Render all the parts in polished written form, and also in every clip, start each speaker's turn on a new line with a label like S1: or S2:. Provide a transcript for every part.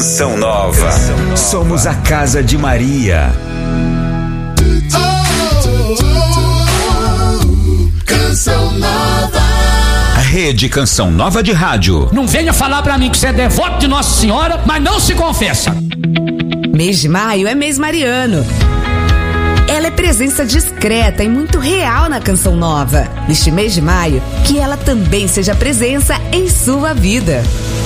S1: Canção Nova. Somos a Casa de Maria.
S2: Canção Nova.
S1: A Rede Canção Nova de Rádio.
S3: Não venha falar pra mim que você é devoto de Nossa Senhora, mas não se confessa.
S4: Mês de maio é mês mariano. Ela é presença discreta e muito real na Canção Nova. Neste mês de maio, que ela também seja presença em sua vida.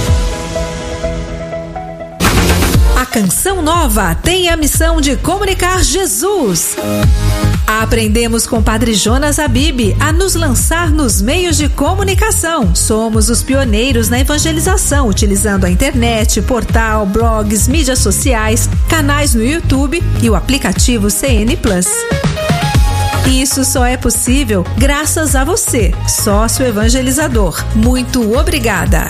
S5: A Canção Nova tem a missão de comunicar Jesus. Aprendemos com Padre Jonas Habib a nos lançar nos meios de comunicação. Somos os pioneiros na evangelização, utilizando a internet, portal, blogs, mídias sociais, canais no YouTube e o aplicativo CN Plus. Isso só é possível graças a você, sócio evangelizador. Muito obrigada.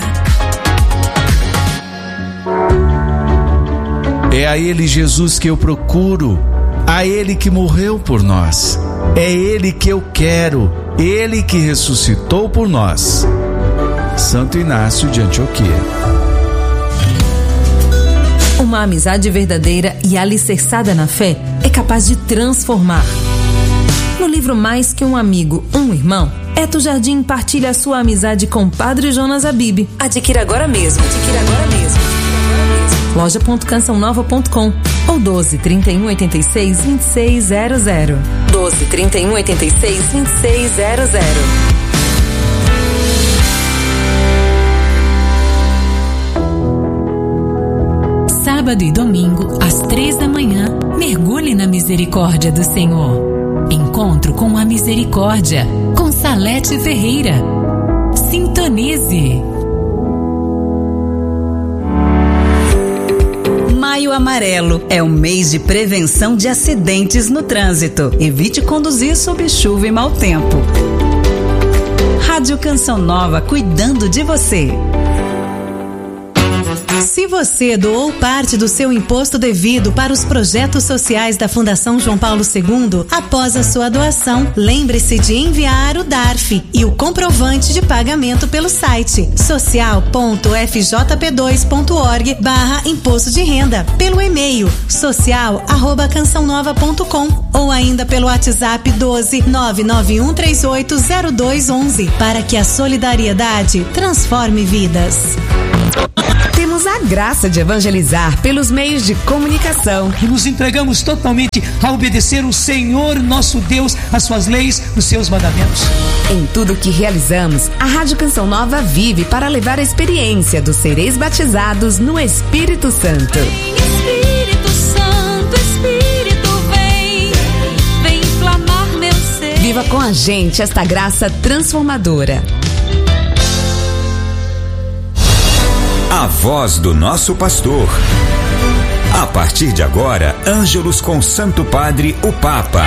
S6: É a Ele, Jesus, que eu procuro, a Ele que morreu por nós, é Ele que eu quero, Ele que ressuscitou por nós. Santo Inácio de Antioquia.
S5: Uma amizade verdadeira e alicerçada na fé é capaz de transformar. No livro Mais Que um Amigo, um Irmão, Eto Jardim partilha a sua amizade com Padre Jonas Habib. Adquira agora mesmo. Loja.cançãonova.com ou 12 31 86 2600. 12 31 86 2600.
S7: Sábado e domingo, às 3 da manhã, mergulhe na misericórdia do Senhor. Encontro com a Misericórdia, com Salete Ferreira. Sintonize.
S8: Maio Amarelo é um mês de prevenção de acidentes no trânsito. Evite conduzir sob chuva e mau tempo. Rádio Canção Nova, cuidando de você. Se você doou parte do seu imposto devido para os projetos sociais da Fundação João Paulo II, após a sua doação, lembre-se de enviar o DARF e o comprovante de pagamento pelo site social.fjp2.org/imposto de renda, pelo e-mail social@cançãonova.com ou ainda pelo WhatsApp 12 991380211 para que a solidariedade transforme vidas.
S4: Temos a graça de evangelizar pelos meios de comunicação.
S3: E nos entregamos totalmente a obedecer o Senhor, nosso Deus, as suas leis, os seus mandamentos.
S4: Em tudo que realizamos, a Rádio Canção Nova vive para levar a experiência dos sereis batizados no Espírito Santo.
S7: Espírito Santo, Espírito vem inflamar meu ser.
S4: Viva com a gente esta graça transformadora.
S1: A voz do nosso pastor. A partir de agora, Ângelos com Santo Padre, o Papa.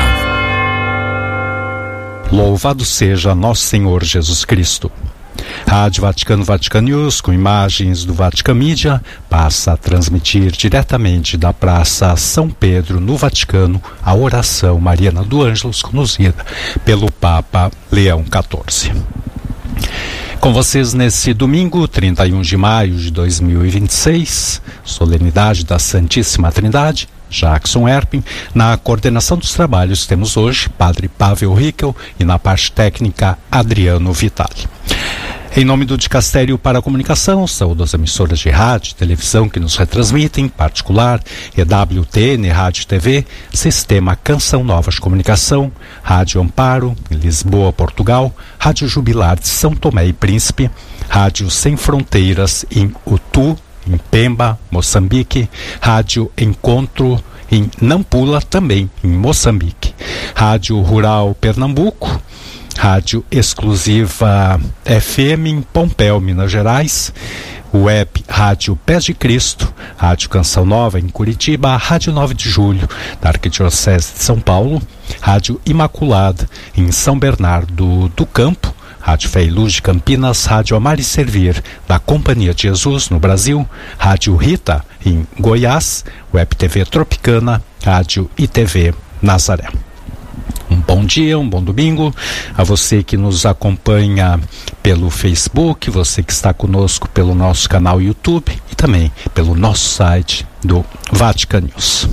S9: Louvado seja nosso Senhor Jesus Cristo. Rádio Vaticano, Vatican News, com imagens do Vatican Media, passa a transmitir diretamente da Praça São Pedro, no Vaticano, a oração mariana do Ângelos, conduzida pelo Papa Leão XIV. Com vocês nesse domingo, 31 de maio de 2026, solenidade da Santíssima Trindade, Jackson Erpin. Na coordenação dos trabalhos temos hoje Padre Pavel Rickel e na parte técnica Adriano Vitali. Em nome do Dicastério para a Comunicação, saúdo as emissoras de rádio e televisão que nos retransmitem, em particular EWTN, Rádio e TV, Sistema Canção Nova de Comunicação, Rádio Amparo, em Lisboa, Portugal, Rádio Jubilar de São Tomé e Príncipe, Rádio Sem Fronteiras em Utu, em Pemba, Moçambique, Rádio Encontro em Nampula, também em Moçambique, Rádio Rural Pernambuco, Rádio Exclusiva FM em Pompéu, Minas Gerais, Web Rádio Pés de Cristo, Rádio Canção Nova em Curitiba, Rádio 9 de Julho da Arquidiocese de São Paulo, Rádio Imaculada em São Bernardo do Campo, Rádio Fé e Luz de Campinas, Rádio Amar e Servir da Companhia de Jesus no Brasil, Rádio Rita em Goiás, Web TV Tropicana, Rádio ITV Nazaré. Um bom dia, um bom domingo a você que nos acompanha pelo Facebook, você que está conosco pelo nosso canal YouTube e também pelo nosso site do Vatican News.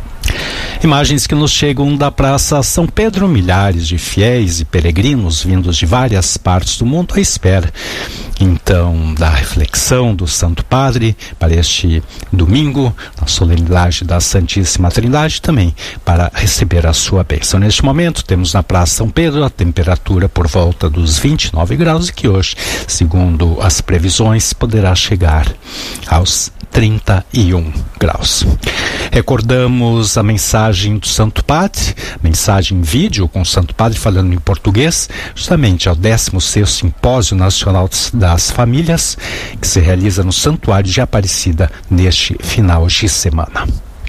S9: Imagens que nos chegam da Praça São Pedro, milhares de fiéis e peregrinos vindos de várias partes do mundo à espera, então, da reflexão do Santo Padre para este domingo, na solenidade da Santíssima Trindade, também para receber a sua bênção. Neste momento, temos na Praça São Pedro a temperatura por volta dos 29 graus e que hoje, segundo as previsões, poderá chegar aos 31 graus. Recordamos a mensagem do Santo Padre, mensagem em vídeo com o Santo Padre falando em português, justamente ao 16º Simpósio Nacional das Famílias, que se realiza no Santuário de Aparecida neste final de semana.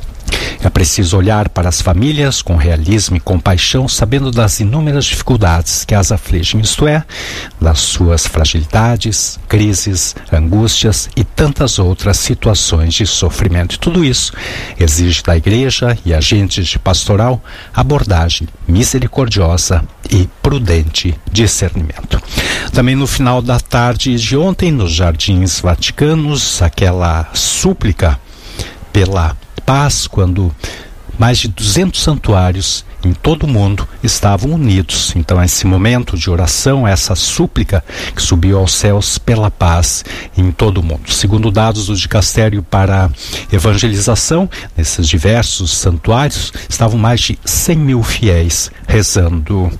S9: É preciso olhar para as famílias com realismo e compaixão, sabendo das inúmeras dificuldades que as afligem, isto é, das suas fragilidades, crises, angústias e tantas outras situações de sofrimento. E tudo isso exige da Igreja e agentes de pastoral abordagem misericordiosa e prudente discernimento. Também no final da tarde de ontem, nos Jardins Vaticanos, aquela súplica pela paz, quando mais de 200 santuários em todo o mundo estavam unidos. Então, esse momento de oração, essa súplica que subiu aos céus pela paz em todo o mundo. Segundo dados do Dicastério para Evangelização, nesses diversos santuários estavam mais de 100 mil fiéis rezando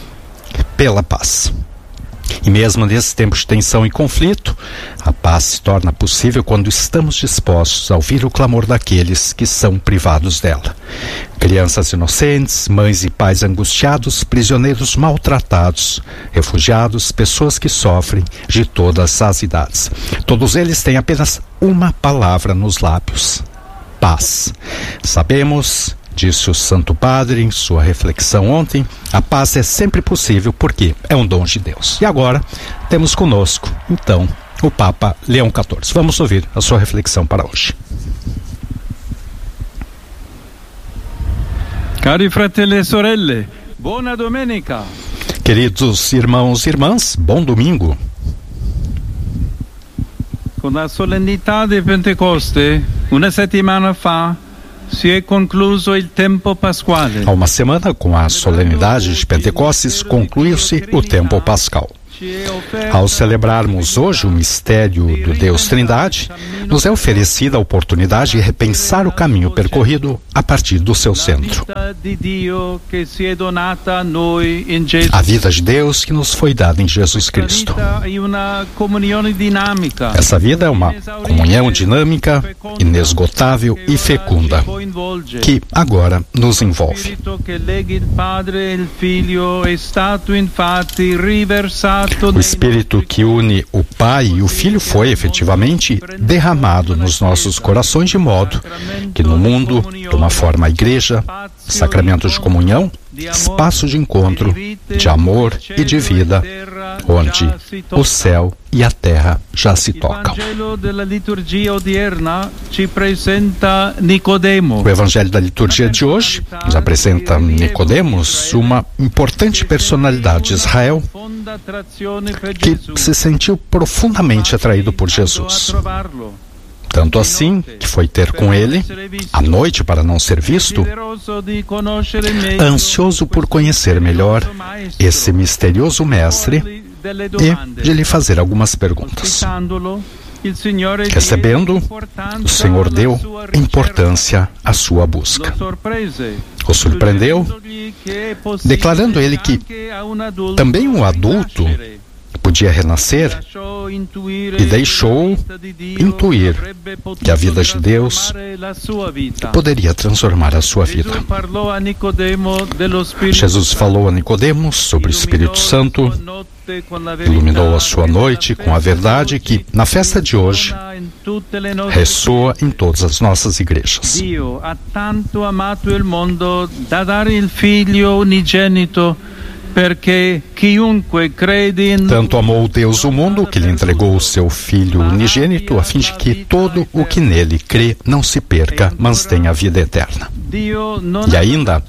S9: pela paz. E mesmo nesses tempos de tensão e conflito, a paz se torna possível quando estamos dispostos a ouvir o clamor daqueles que são privados dela. Crianças inocentes, mães e pais angustiados, prisioneiros maltratados, refugiados, pessoas que sofrem de todas as idades. Todos eles têm apenas uma palavra nos lábios: paz. Sabemos, disse o Santo Padre em sua reflexão ontem, a paz é sempre possível porque é um dom de Deus. E agora temos conosco, então, o Papa Leão XIV. Vamos ouvir a sua reflexão para hoje.
S10: Cari fratelli e sorelle, buona domenica.
S9: Queridos irmãos e irmãs, bom domingo.
S10: Com a solenità di Pentecoste, una settimana fa, si è concluso il tempo pasquale.
S9: Há uma semana, com a solenidade de Pentecostes, concluiu-se o tempo pascal. Ao celebrarmos hoje o mistério do Deus Trindade, nos é oferecida a oportunidade de repensar o caminho percorrido a partir do seu centro. A vida de Deus que nos foi dada em Jesus Cristo. Essa vida é uma comunhão dinâmica, inesgotável e fecunda, que agora nos envolve. O Espírito que une o Pai e o Filho foi efetivamente derramado nos nossos corações, de modo que no mundo toma forma a Igreja, sacramento de comunhão, espaço de encontro, de amor e de vida, onde o céu e a terra já se tocam. O Evangelho da liturgia de hoje nos apresenta Nicodemos, uma importante personalidade de Israel que se sentiu profundamente atraído por Jesus. Tanto assim que foi ter com ele à noite para não ser visto, ansioso por conhecer melhor esse misterioso mestre e de lhe fazer algumas perguntas. Recebendo, o Senhor deu importância à sua busca. O surpreendeu, declarando ele que também um adulto podia renascer e deixou intuir que a vida de Deus poderia transformar a sua vida. Jesus falou a Nicodemos sobre o Espírito Santo, iluminou a sua noite com a verdade que, na festa de hoje, ressoa em todas as nossas igrejas.
S10: perché chiunque crede in
S9: Tanto amou Deus o mundo que lhe entregou o seu Filho unigênito, a fim de que todo o que nele crê não se perca, mas tenha a vida eterna. E ainda,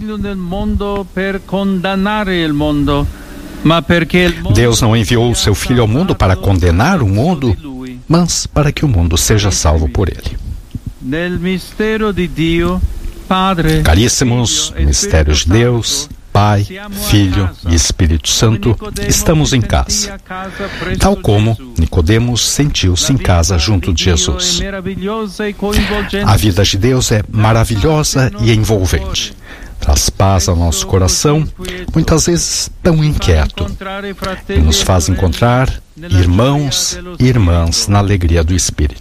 S9: Deus não enviou o seu Filho ao mundo para condenar o mundo, mas para que o mundo seja salvo por ele. Caríssimos, mistérios de Deus, Pai, Filho e Espírito Santo, estamos em casa, tal como Nicodemos sentiu-se em casa junto de Jesus. A vida de Deus é maravilhosa e envolvente. Traz paz ao nosso coração, muitas vezes tão inquieto, e nos faz encontrar irmãos e irmãs na alegria do Espírito.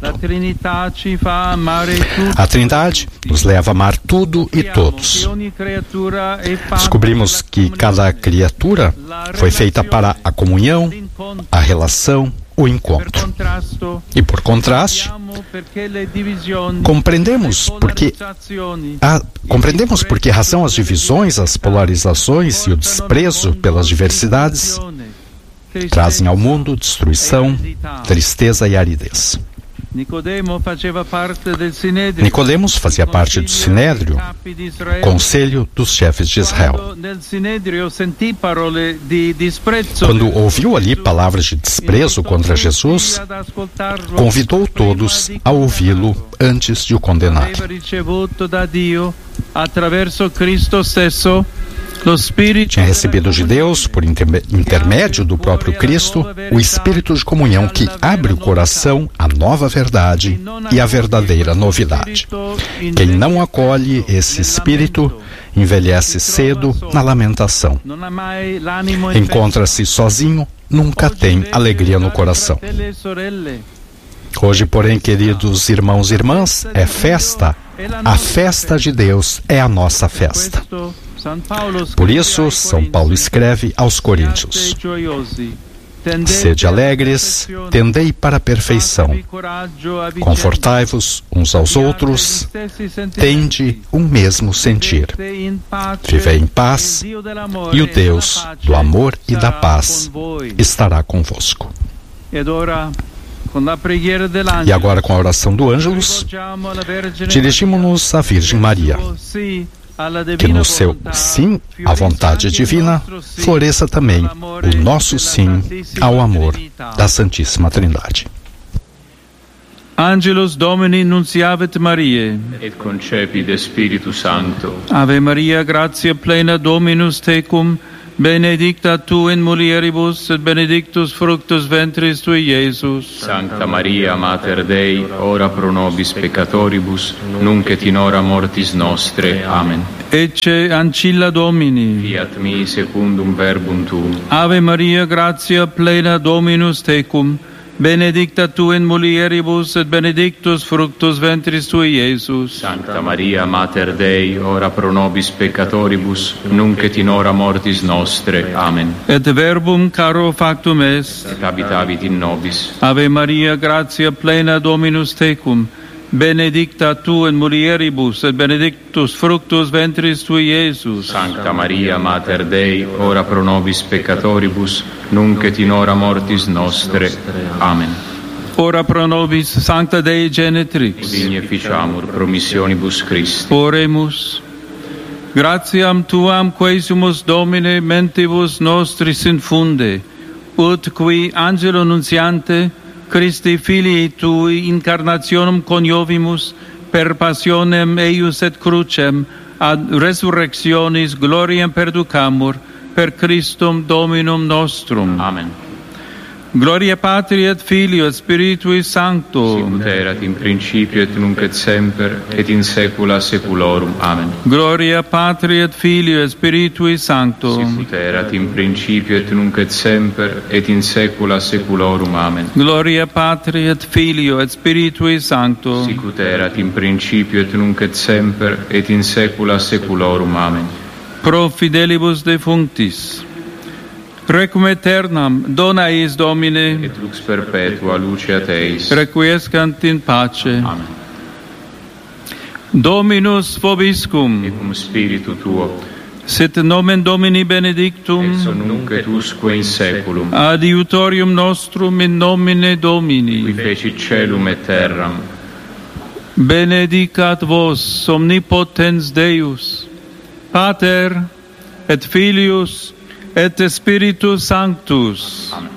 S9: A Trindade nos leva a amar tudo e todos. Descobrimos que cada criatura foi feita para a comunhão, a relação, o encontro. E por contraste, compreendemos porque razão as divisões, as polarizações e o desprezo pelas diversidades trazem ao mundo destruição, tristeza e aridez. Nicodemos fazia parte do Sinédrio, Conselho dos Chefes de Israel. Quando ouviu ali palavras de desprezo contra Jesus, convidou todos a ouvi-lo antes de o condenar. Tinha recebido de Deus, por intermédio do próprio Cristo, o Espírito de comunhão que abre o coração à nova verdade e à verdadeira novidade. Quem não acolhe esse Espírito envelhece cedo na lamentação. Encontra-se sozinho, nunca tem alegria no coração. Hoje, porém, queridos irmãos e irmãs, é festa. A festa de Deus é a nossa festa. Por isso, São Paulo escreve aos Coríntios: sede alegres, tendei para a perfeição, confortai-vos uns aos outros, tende um mesmo sentir, vivei em paz, e o Deus do amor e da paz estará convosco. E agora, com a oração do Ângelus, dirigimos-nos à Virgem Maria, que no seu sim à vontade divina floresça também o nosso sim ao amor da Santíssima Trindade.
S10: Angelus Domini nunciavit Mariae,
S11: et concepit Spiritus Sancto.
S10: Ave Maria, gratia plena Dominus tecum, benedicta tu in mulieribus, et benedictus fructus ventris tui, Iesus.
S11: Sancta Maria, Mater Dei, ora pro nobis peccatoribus, nunc et in hora mortis nostre. Amen.
S10: Ecce ancilla Domini.
S11: Fiat mi secundum verbum tuum.
S10: Ave Maria, gratia plena Dominus tecum, benedicta tu in mulieribus, et benedictus fructus ventris tui, Iesus.
S11: Sancta Maria, Mater Dei, ora pro nobis peccatoribus, nunc et in hora mortis nostre. Amen.
S10: Et verbum caro factum est,
S11: et habitavit in nobis.
S10: Ave Maria, gratia plena Dominus tecum, benedicta tu in mulieribus, et benedictus fructus ventris tui, Iesus.
S11: Sancta Maria, Mater Dei, ora pro nobis peccatoribus, nunc et in hora mortis nostre. Amen.
S10: Ora pro nobis, Sancta Dei Genetrix.
S11: Digne ficiamur promissionibus Christi.
S10: Oremus. Gratiam tuam quaesimus Domine mentibus nostris infunde, ut qui angelo nuntiante Christi filii tui incarnationem coniovimus per passionem eius et crucem ad resurrectionis gloriam perducamur per Christum Dominum nostrum.
S11: Amen.
S10: Gloria Patri et Filio et Spiritui Sancto.
S11: Sicut erat in principio et nunc et semper et in saecula saeculorum. Amen.
S10: Gloria Patri et Filio et Spiritui Sancto.
S11: Sicut erat in principio et nunc et semper et in saecula saeculorum. Amen.
S10: Gloria Patri et Filio et Spiritui Sancto.
S11: Sicut erat in principio et nunc et semper et in saecula saeculorum. Amen.
S10: Pro fidelibus defunctis, requiem aeternam dona eis Domine,
S11: et lux perpetua luceat eis.
S10: Requiescant in pace.
S11: Amen.
S10: Dominus vobiscum.
S11: Et cum spiritu tuo.
S10: Sit nomen Domini benedictum,
S11: ex nunc et usque in saeculum.
S10: Adiutorium nostrum in nomine Domini,
S11: Qui fecit caelum et terram.
S10: Benedicat vos omnipotens Deus, Pater et Filius et Spiritus Sanctus.
S11: Amen.